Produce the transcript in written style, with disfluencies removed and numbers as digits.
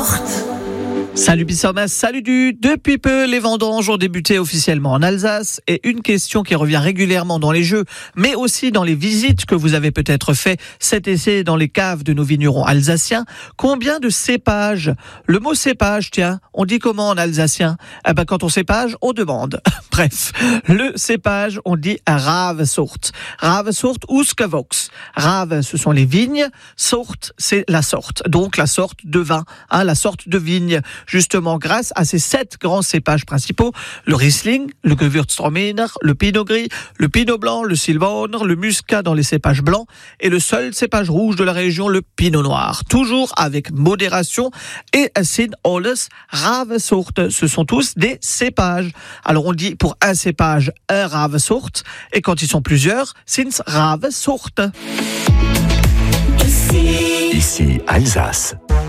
Salut Bissormas, salut du. Depuis peu, les vendanges ont débuté officiellement en Alsace et une question qui revient régulièrement dans les jeux, mais aussi dans les visites que vous avez peut-être fait cet essai dans les caves de nos vignerons alsaciens. Combien de cépages? Le mot cépage, tiens, on dit comment en alsacien? Quand on cépage, on demande. Bref, le cépage, on dit Ravsort. Ravsort ou Skavox. Rav, ce sont les vignes. Sort, c'est la sorte. Donc la sorte de vin, la sorte de vigne. Justement, grâce à ces 7 grands cépages principaux, le Riesling, le Gewürztraminer, le Pinot Gris, le Pinot Blanc, le Silvaner, le Muscat dans les cépages blancs et le seul cépage rouge de la région, le Pinot Noir. Toujours avec modération et sind alles Ravsort. Ce sont tous des cépages. Alors on dit pour un cépage, un Ravsort, et quand ils sont plusieurs, sind Ravsort. Ici Alsace.